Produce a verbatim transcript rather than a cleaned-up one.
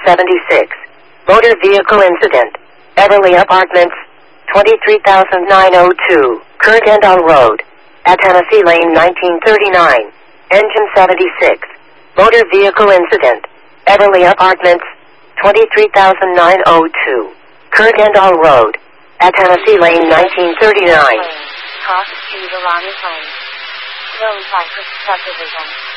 seventy-six. Motor vehicle incident. Everly Apartments, twenty-three thousand nine hundred two, Kirkendall Road. At Tennessee Lane nineteen thirty-nine. Engine seventy-six. Motor vehicle incident. Everly Apartments, twenty-three thousand nine hundred two, Kirkendall Road. At Tennessee Lane nineteen thirty-nine. Cross to the Lonnie Plains. Zone Cypress Subdivision.